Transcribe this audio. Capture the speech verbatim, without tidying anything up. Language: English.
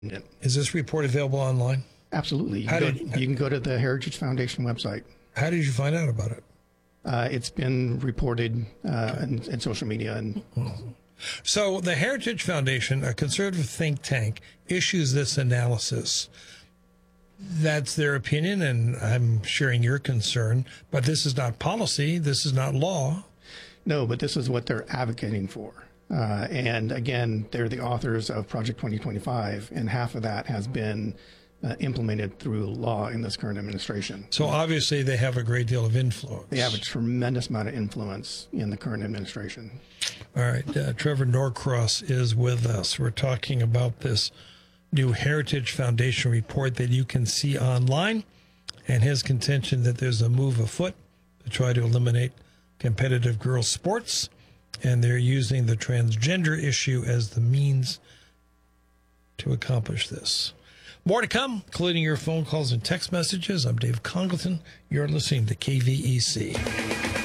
Is this report available online? Absolutely. You How can, did- go, you can go to the Heritage Foundation website. How did you find out about it? Uh, it's been reported uh, in, in social media. And So the Heritage Foundation, a conservative think tank, issues this analysis. That's their opinion, and I'm sharing your concern, but this is not policy. This is not law. no, but this is what they're advocating for. Uh, and again, they're the authors of Project twenty twenty-five, and half of that has been uh, implemented through law in this current administration. So obviously they have a great deal of influence. They have a tremendous amount of influence in the current administration. All right. Uh, Trevor Norcross is with us. We're talking about this new Heritage Foundation report that you can see online, and his contention that there's a move afoot to try to eliminate competitive girls' sports, and they're using the transgender issue as the means to accomplish this. More to come, including your phone calls and text messages. I'm Dave Congleton. You're listening to K V E C.